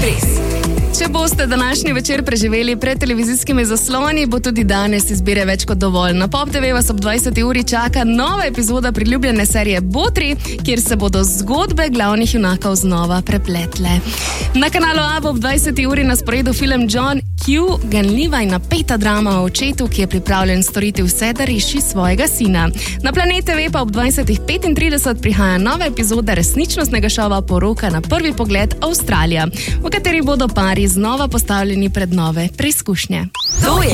Res. Če boste današnji večer preživeli pred televizijskimi zasloni, bo tudi danes izbire več kot dovolj. Na Pop TV vas ob 20. uri čaka nova epizoda priljubljene serije Botri, kjer se bodo zgodbe glavnih junakov znova prepletle. Na kanalu A bo ob 20. uri na sporedu film John Q, ganljiva in napeta drama o očetu, ki je pripravljen storiti vse, da reši svojega sina. Na Planet TV pa ob 20.35 prihaja nova epizoda resničnostnega šova Poroka na prvi pogled Avstralija, v kateri bodo pari znova postavljeni pred nove preizkušnje. To je